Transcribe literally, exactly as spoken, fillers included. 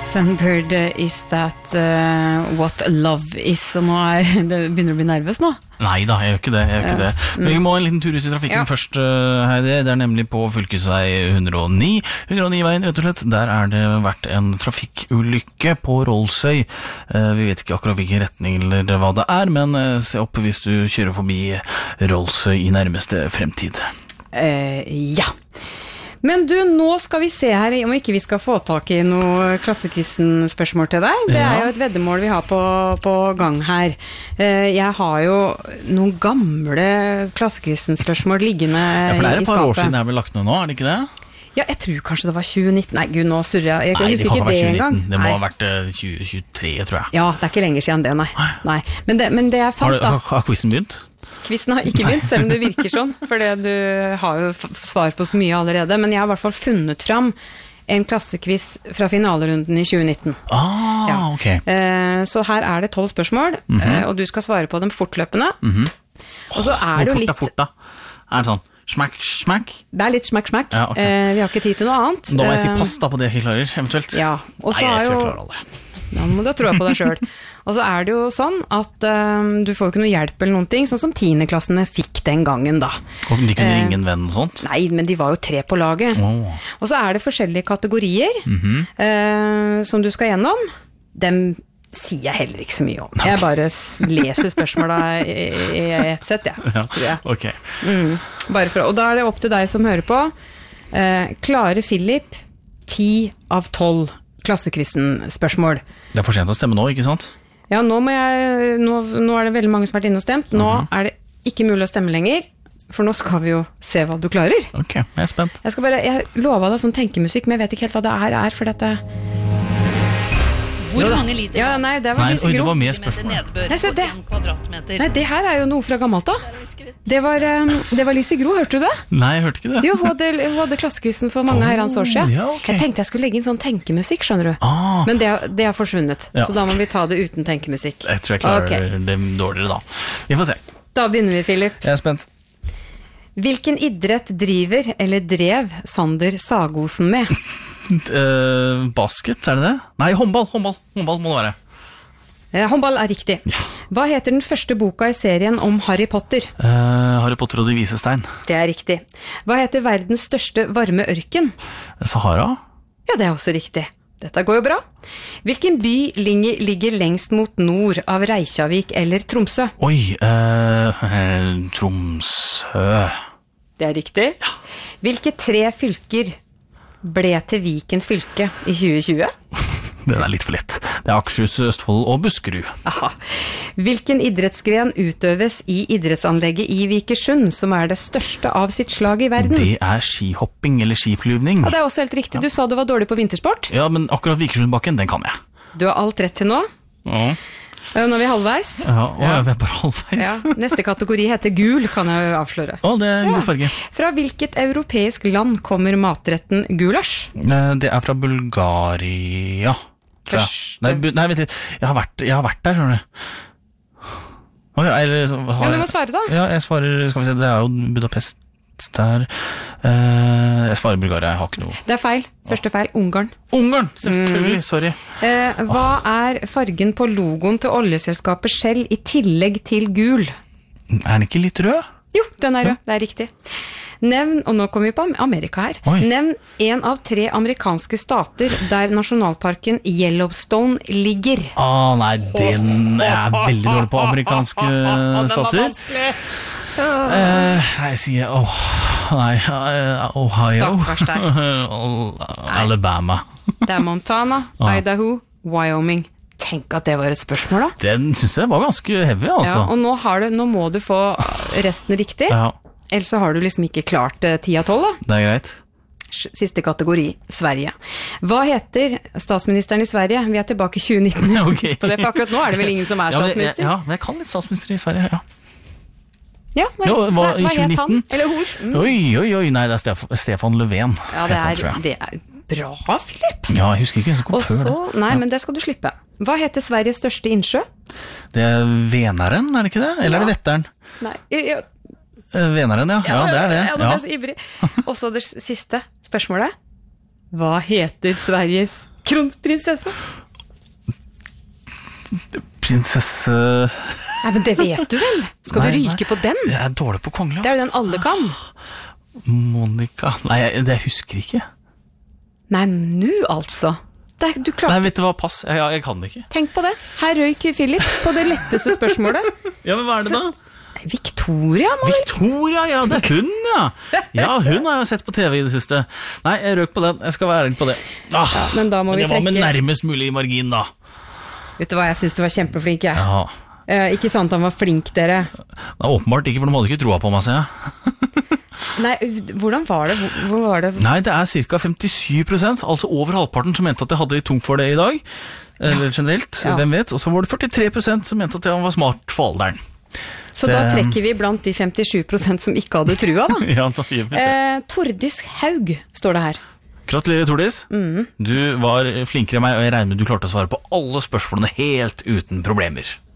Sunbird, is that uh, what love is? Og nå er, det begynner å bli nervøs nå. Nei da, jeg gjør ikke det, jeg gjør ikke det. Men vi må en liten tur ut i trafikken ja. først, uh, Heidi. Det er nemlig på fylkesvei hundre og ni. hundre og ni-veien, rett og slett. Der er det vært en trafikkulykke på Rollsøy. Uh, vi vet ikke akkurat hvilken retning eller hva det er, men uh, se opp hvis du kjører forbi Rollsøy i nærmeste fremtid. Uh, ja. Men du, nå skal vi se her om ikke vi skal få tak i noe klassekvisten-spørsmål til deg. Det er jo et veddemål vi har på, på gang her. Jeg har jo noen gamle klassekvisten-spørsmål liggende i skapet. Ja, for det er et par år siden det er vel lagt ned nå, er det ikke det? Ja, jeg tror kanskje det var tjue nitten. Nei, gud, nå surrer jeg. Jeg nei, husker det kan ikke det engang. Det må ha vært tjue tjuetre, tror jeg. Ja, det er ikke lenger siden det, nei. nei. Men, det, men det jeg fant da... Har, har quizen begynt? Kvisten har ikke begynt, selv om det virker sånn, for du har jo svar på så mye allerede, men jeg har i hvert fall funnet fram en klassekviss fra finalerunden i tjue nitten. Ah, ja. ok. Eh, så her er det tolv spørsmål, mm-hmm. eh, og du skal svare på dem fortløpende. Mm-hmm. Og så er det jo litt... Fort da, fort da. Er det sånn, smakk, smakk? Det er litt smakk, smakk. Ja, okay. eh, vi har ikke tid til noe annet. Da må jeg si pass da på det jeg ikke klarer, eventuelt. Ja, og så Nei, jeg er tror jo... jeg klarer alle. Da må du tro på deg selv. Og så er det jo sånn at um, du får jo ikke noe hjelp eller noen ting, sånn som tiendeklassene fikk den gangen da. Og de kunne ringe en venn og sånt? Nei, men de var jo tre på laget. Oh. Og så er det forskjellige kategorier mm-hmm. uh, som du skal gjennom. Dem sier jeg heller ikke så mye om. Jeg bare leser spørsmåla i, i et sett, ja, ja. tror jeg. Ok. Mm, bare for, og da er det opp til deg som hører på. Uh, Klare Philip, ti av tolv. Klassekvissen-spørsmål. Det er for sent å stemme nå, ikke sant? Ja, nå, må jeg, nå, nå er det veldig mange som har vært inne og stemt. Nå mm-hmm. er det ikke mulig å stemme lenger, for nå skal vi jo se hva du klarer. Ok, jeg er spent. Jeg skal bare, jeg lovet deg sånn tenkemusikk, men jeg vet ikke helt hva det er, er for dette... Hvor mange liter? Ja, nei, det var Lise Gro. Nei, det var mer spørsmål. Nei, se det. Nei, det her er jo noe fra gammelt da. Det var, um, det var Lise Gro, hørte du det? Nei, jeg hørte ikke det. Jo, hun hadde, hun hadde klassekvissen for mange oh, herrens år siden. Ja, okay. Jeg tenkte jeg skulle legge inn sånn tenkemusikk, skjønner du. Ah. Men det, det har forsvunnet, ja. så da må vi ta det uten tenkemusikk. Jeg tror jeg klarer okay. det dårligere da. Vi får se. Da begynner vi, Philip. Jeg er spent. Hvilken idrett driver eller drev Sander Sagosen med? Uh, basket, er det det? Nei, håndball, håndball, håndball må det være. Eh, håndball er riktig. Ja. Hva heter den første boka i serien om Harry Potter? Uh, Harry Potter og de vise stein. Det er riktig. Hva heter verdens største varme ørken? Sahara? Ja, det er også riktig. Dette går jo bra. Hvilken by ligger lengst mot nord av Reykjavik eller Tromsø? Oi, uh, uh, Tromsø. Det er riktig. Ja. Hvilke tre fylker ble til Viken fylke i tjue tjue? Den er litt for lett. Det er Akershus, Østfold og Buskerud. Aha. Hvilken idrettsgren utøves i idrettsanlegget i Vikersund, som er det største av sitt slag i verden? Det er skihopping eller skiflyvning. Ja, det er også helt riktig. Du sa du var dårlig på vintersport. Ja, men akkurat Vikersundbakken, den kan jeg. Du har alt rett til nå. Ja. Nå er vi halvveis. Ja, å, jeg er bare halvveis. Ja, neste kategori heter gul, kan jeg jo avsløre. Å, det er en god farge. Fra hvilket europeisk land kommer matretten gulasj? Det er fra Bulgaria. Først. Nei, nei, vent litt. Jeg har vært, jeg har vært der, skjønner du. Oh, ja, eller, har, ja, du må svare da. Ja, jeg svarer, skal vi se, det er jo Budapest der. Uh, jeg svarer Bulgaria, jeg har ikke noe. Det er feil. Første feil, Ungarn. Ungarn, selvfølgelig, mm. sorry. Uh, hva oh. er fargen på logoen til oljeselskapet Shell i tillegg til gul? Er den ikke litt rød? Jo, den er rød, ja. Det er riktig. Nevn, og nå kommer vi på Amerika her. Oi. Nevn en av tre amerikanske stater der nasjonalparken Yellowstone ligger. Å nei, den er veldig dårlig på amerikanske stater. Uh, jeg sier oh, nei, uh, Ohio. Stakkars deg. Alabama. Det er Montana, Idaho, Wyoming. Tenk at det var et spørsmål da. Den synes jeg var ganske heavy, altså. Ja, og nå, har du, nå må du få resten riktig. Ja. Ellers så har du liksom ikke klart ti av tolv da. Det er greit. Siste kategori, Sverige. Hva heter statsministeren i Sverige? Vi er tilbake i tjue nitten. Okay. På det, for akkurat nå er det vel ingen som er ja, statsminister? Men, ja, men jeg kan litt statsminister i Sverige, ja. Ja, hva, jo, hva, hva, hva het han? Eller hos? Mm. Oi, oi, oi, nei, det er Stef Stefan Löfven. Ja, det er, han, det er bra, Philip. Ja, jeg husker ikke som kom før det. Nei, ja. Men det skal du slippe. Hva heter Sveriges største innsjø? Det er Venaren, er det ikke det? Eller ja. Er det Vetteren? Nei, ja. Venaren, ja. Ja, det er det. Ja, det er så ivrig. Og så det siste spørsmålet. Hva heter Sveriges Kronprinsesse? Prinsesse... Nei, men det vet du vel? Skal Nei, du ryke nei. på den? Jeg er dårlig på kongelig. Det er jo den alle kan. Monica... Nei, jeg, det husker ikke. Nei, nu altså. Det, du klarte. Nei, vet du hva, pass. Jeg, jeg kan det ikke. Tenk på det. Her røyk Philip på det letteste spørsmålet. Ja, men hva er det da? Nei, Victoria, må Victoria, ja, det er hun, ja. Ja, hun har jeg sett på T V i det siste. Nei, jeg røk på den. Jeg skal være ærlig på det. Ah, ja, men da må vi det var med trekke. nærmest mulig margin, da. Vet du hva, jeg synes du var kjempeflink, jeg. Ja. Eh, ikke sant han var flink, dere. Nei, åpenbart ikke, for de hadde ikke troa på meg, sier jeg. Nei, hvordan var det? Hvor, hvor var det? Nei, det er ca. femtisju prosent, altså over halvparten som mente at jeg hadde litt tungt for det i dag. Eller generelt, Ja. hvem vet. Og så var det førtitre prosent som mente at jeg var smart for alderen. Så det... da trekker vi blant de femtisju prosent som ikke hadde trua, da. Ja, da gjør vi det. Eh, Tordis Haug, står det her. Gratulerer, Tordis. Mm. Du var flinkere enn meg, og jeg regner med du klarte å svare på alle spørsmålene helt uten problemer.